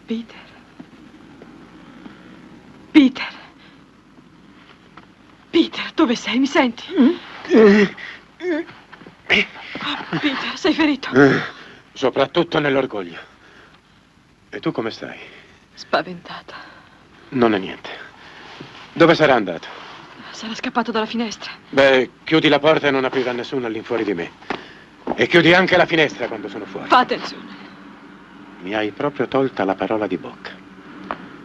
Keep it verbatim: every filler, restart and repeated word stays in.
Peter. Peter. Peter, dove sei? Mi senti? Oh, Peter, sei ferito? Soprattutto nell'orgoglio. E tu come stai? Spaventata. Non è niente. Dove sarà andato? Sarà scappato dalla finestra. Beh, chiudi la porta e non aprirà nessuno all'infuori di me. E chiudi anche la finestra quando sono fuori. Fa attenzione. Mi hai proprio tolta la parola di bocca.